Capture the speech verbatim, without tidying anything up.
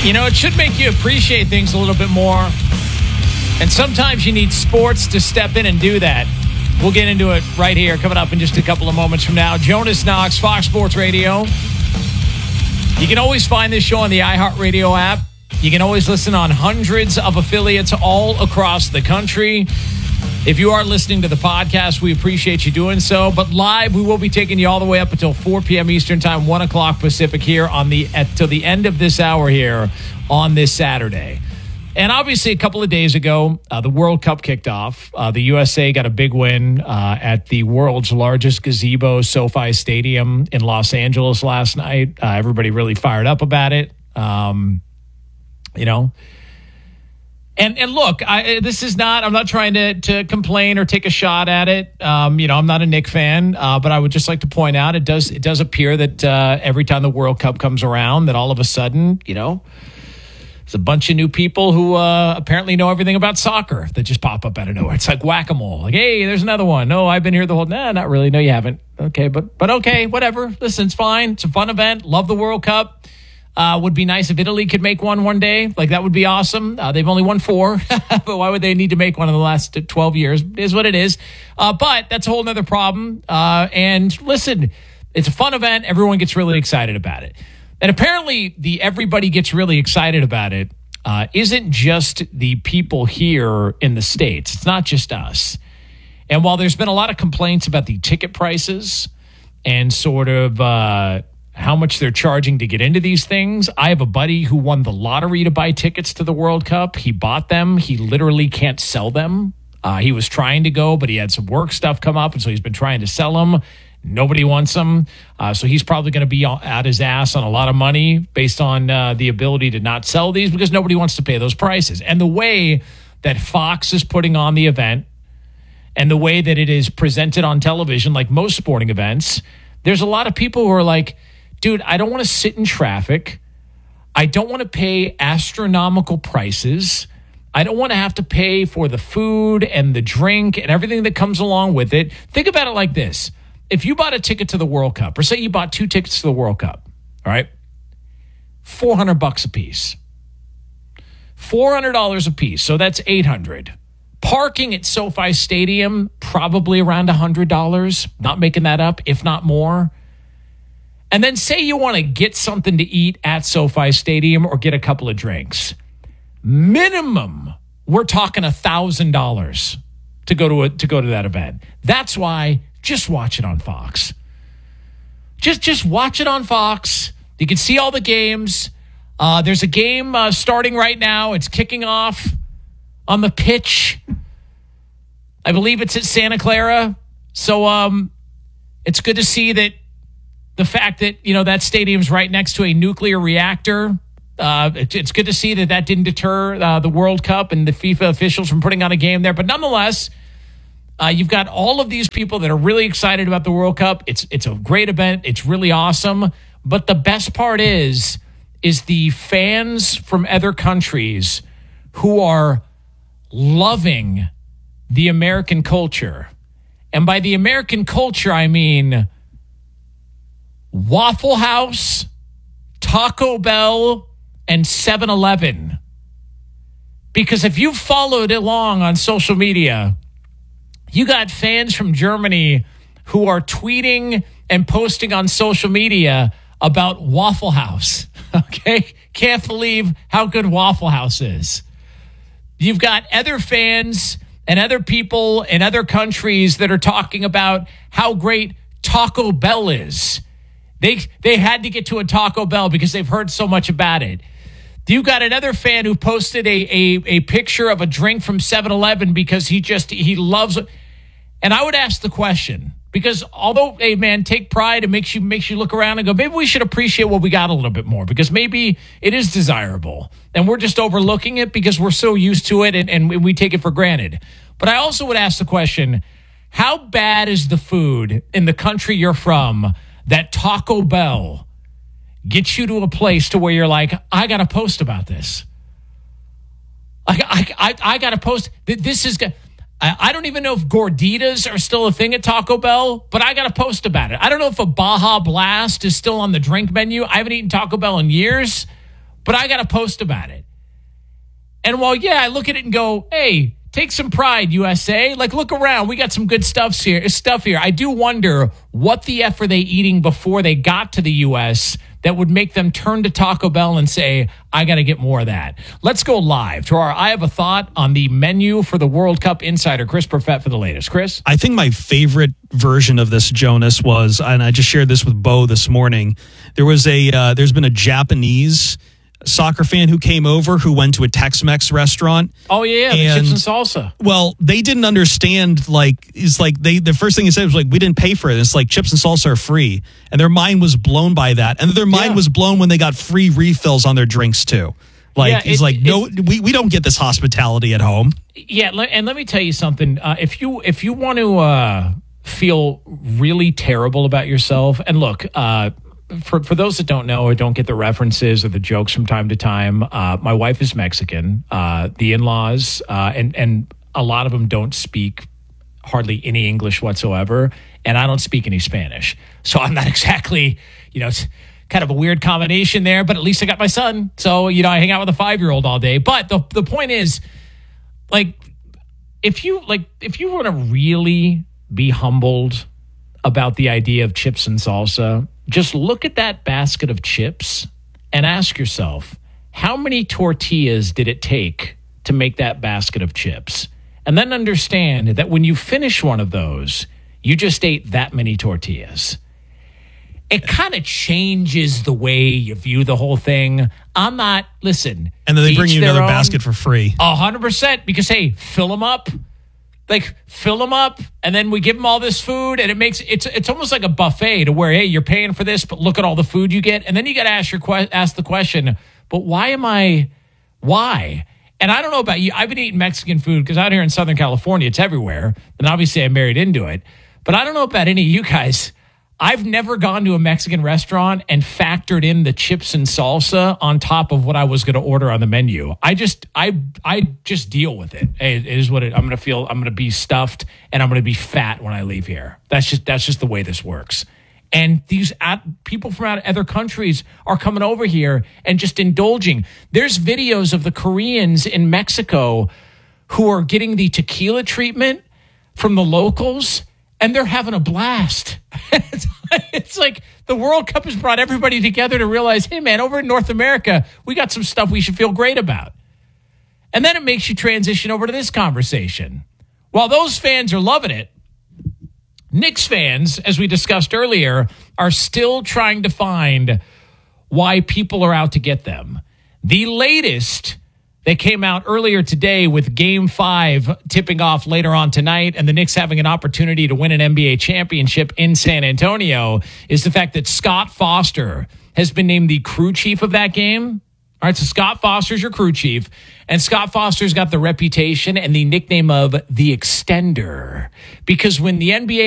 You know, it should make you appreciate things a little bit more. And sometimes you need sports to step in and do that. We'll get into it right here, coming up in just a couple of moments from now. Jonas Knox, Fox Sports Radio. You can always find this show on the iHeartRadio app. You can always listen on hundreds of affiliates all across the country. If you are listening to the podcast, we appreciate you doing so. But live, we will be taking you all the way up until four p.m. Eastern Time, one o'clock Pacific here on the at, till the end of this hour here on this Saturday. And obviously, a couple of days ago, uh, the World Cup kicked off. Uh, the U S A got a big win uh, at the world's largest gazebo, SoFi Stadium in Los Angeles last night. Uh, everybody really fired up about it. Um, you know, and and look, I, this is not. I'm not trying to to complain or take a shot at it. Um, you know, I'm not a Knick fan, uh, but I would just like to point out it does it does appear that uh, every time the World Cup comes around, that all of a sudden, you know. There's a bunch of new people who uh, apparently know everything about soccer that just pop up out of nowhere. It's like whack-a-mole. Like, hey, there's another one. No, I've been here the whole... Nah, not really. No, you haven't. Okay, but but okay, whatever. Listen, it's fine. It's a fun event. Love the World Cup. Uh, would be nice if Italy could make one one day. Like, that would be awesome. Uh, they've only won four. But why would they need to make one in the last twelve years? It is what it is. Uh, but that's a whole other problem. Uh, and listen, it's a fun event. Everyone gets really excited about it. And apparently, the everybody gets really excited about it uh, isn't just the people here in the States. It's not just us. And while there's been a lot of complaints about the ticket prices and sort of uh, how much they're charging to get into these things, I have a buddy who won the lottery to buy tickets to the World Cup. He bought them. He literally can't sell them. Uh, he was trying to go, but he had some work stuff come up, and so he's been trying to sell them. Nobody wants him. Uh, so he's probably going to be out his ass on a lot of money based on uh, the ability to not sell these because nobody wants to pay those prices. And the way that Fox is putting on the event and the way that it is presented on television, like most sporting events, there's a lot of people who are like, dude, I don't want to sit in traffic. I don't want to pay astronomical prices. I don't want to have to pay for the food and the drink and everything that comes along with it. Think about it like this. If you bought a ticket to the World Cup, or say you bought two tickets to the World Cup, all right, four hundred bucks a piece, four hundred dollars a piece, so that's eight hundred. Parking at SoFi Stadium, probably around one hundred dollars, not making that up, if not more. And then say you want to get something to eat at SoFi Stadium or get a couple of drinks. Minimum, we're talking one thousand dollars to go to a, to go to that event. That's why... Just watch it on Fox. Just just watch it on Fox. You can see all the games. Uh, there's a game uh, starting right now. It's kicking off on the pitch. I believe it's at Santa Clara. So um, it's good to see that the fact that, you know, that stadium's right next to a nuclear reactor. Uh, it, it's good to see that that didn't deter uh, the World Cup and the FIFA officials from putting on a game there. But nonetheless... Uh, you've got all of these people that are really excited about the World Cup. It's it's a great event. It's really awesome. But the best part is, is the fans from other countries who are loving the American culture. And by the American culture, I mean Waffle House, Taco Bell, and seven eleven. Because if you've followed along on social media... You got fans from Germany who are tweeting and posting on social media about Waffle House. Okay? Can't believe how good Waffle House is. You've got other fans and other people in other countries that are talking about how great Taco Bell is. They they had to get to a Taco Bell because they've heard so much about it. You got another fan who posted a, a, a picture of a drink from seven eleven because he just, he loves it. And I would ask the question, because although, hey, man, take pride and makes you, makes you look around and go, maybe we should appreciate what we got a little bit more because maybe it is desirable and we're just overlooking it because we're so used to it and, and we take it for granted. But I also would ask the question, how bad is the food in the country you're from that Taco Bell gets you to a place to where you're like, I got to post about this. I, I, I, I got to post. This is good. I, I don't even know if gorditas are still a thing at Taco Bell, but I got to post about it. I don't know if a Baja Blast is still on the drink menu. I haven't eaten Taco Bell in years, but I got to post about it. And while, yeah, I look at it and go, hey, take some pride, U S A. Like, look around. We got some good stuff here. Stuff here. I do wonder what the F are they eating before they got to the U S that would make them turn to Taco Bell and say, I got to get more of that. Let's go live to our I Have a Thought on the menu for the World Cup Insider, Chris Perfett, for the latest. Chris? I think my favorite version of this, Jonas, was, and I just shared this with Bo this morning, there was a, uh, there's been a Japanese soccer fan who came over who went to a Tex-Mex restaurant. Oh yeah, the and, chips and salsa. Well, they didn't understand. Like, it's like they the first thing he said was like, "We didn't pay for it." It's like chips and salsa are free, and their mind was blown by that. And their mind yeah. was blown when they got free refills on their drinks too. Like yeah, he's it, like, "No, we, we don't get this hospitality at home." Yeah, and let me tell you something. Uh, if you if you want to uh, feel really terrible about yourself, and look. Uh, For for those that don't know or don't get the references or the jokes from time to time, uh, my wife is Mexican. Uh, the in-laws uh, and and a lot of them don't speak hardly any English whatsoever, and I don't speak any Spanish. So I'm not exactly, you know, it's kind of a weird combination there. But at least I got my son, so you know I hang out with a five-year-old all day. But the the point is, like, if you like if you want to really be humbled about the idea of chips and salsa. Just look at that basket of chips and ask yourself, how many tortillas did it take to make that basket of chips? And then understand that when you finish one of those, you just ate that many tortillas. It kind of changes the way you view the whole thing. I'm not, listen. And then they bring you another own, basket for free. one hundred percent because, hey, fill them up. Like, fill them up, and then we give them all this food, and it makes it's it's almost like a buffet to where, hey, you're paying for this, but look at all the food you get, and then you got to ask your que- ask the question, but why am I, why? And I don't know about you. I've been eating Mexican food because out here in Southern California, it's everywhere, and obviously I married into it. But I don't know about any of you guys. I've never gone to a Mexican restaurant and factored in the chips and salsa on top of what I was going to order on the menu. I just, I, I just deal with it. Hey, it is what it. I'm going to feel. I'm going to be stuffed, and I'm going to be fat when I leave here. That's just, that's just the way this works. And these at, people from out other countries are coming over here and just indulging. There's videos of the Koreans in Mexico who are getting the tequila treatment from the locals. And they're having a blast. it's, it's like the World Cup has brought everybody together to realize, hey, man, over in North America, we got some stuff we should feel great about. And then it makes you transition over to this conversation. While those fans are loving it, Knicks fans, as we discussed earlier, are still trying to find why people are out to get them. The latest... They came out earlier today with Game five tipping off later on tonight, and the Knicks having an opportunity to win an N B A championship in San Antonio, is the fact that Scott Foster has been named the crew chief of that game. All right, so Scott Foster's your crew chief, and Scott Foster's got the reputation and the nickname of the Extender, because when the N B A